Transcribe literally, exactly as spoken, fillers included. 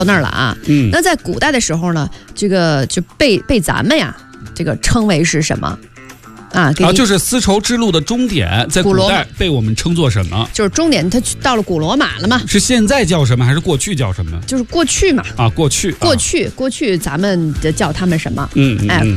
那儿了啊。 嗯， 那在古代的时候呢，这个就被被咱们呀，这个称为是什么？啊， 啊，就是丝绸之路的终点，在古代被我们称作什么？ 就是终点，它到了古罗马了嘛？ 是现在叫什么，还是过去叫什么？ 就是过去嘛。 啊，过去， 过去，啊、过去，咱们叫他们什么？ 嗯，嗯哎。